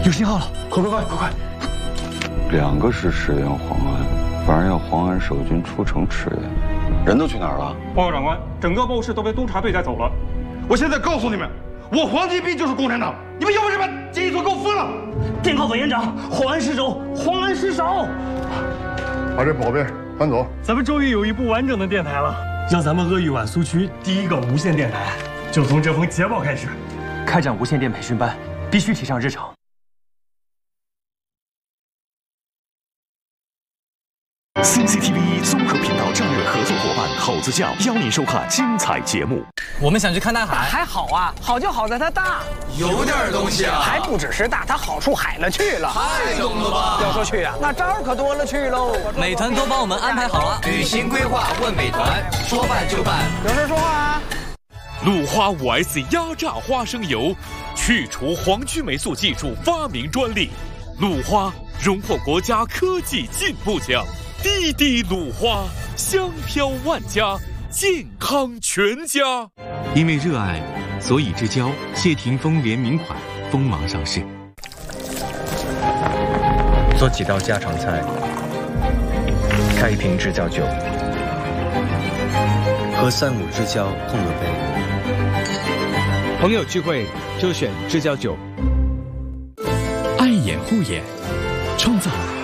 有信号了，快！ 2个是驰援黄安，反而要黄安守军出城驰援，人都去哪儿了？ 报告长官，整个报室都被督察队带走了。 我现在告诉你们，我黄继斌就是共产党，你们有本事把检疫所给我封了！ 电告委员长，黄安失守！ 把这宝贝搬走。 咱们终于有一部完整的电台了，让咱们鄂豫皖苏区第一个无线电台就从这封捷报开始。开展无线电培训班，必须提上日程。 CCTV 综合频道战略合作伙伴猴子酱邀您收看精彩节目。 我们想去看大海， 还好啊，好就好在它大， 有点东西啊， 还不只是大，它好处海了去了。 太懂了吧？ 要说去啊，那招儿可多了去喽。 美团都帮我们安排好了，旅行规划问美团，说办就办。 有事说话啊。 鲁花 5S 压榨花生油，去除黄曲霉素技术发明专利。鲁花荣获国家科技进步奖。滴滴鲁花，香飘万家，健康全家。 因为热爱，所以之交谢霆锋联名款锋芒上市。 做几道家常菜，开一瓶知交酒，和3、5知交碰个杯。朋友聚会就选知交酒。 爱眼护眼，创造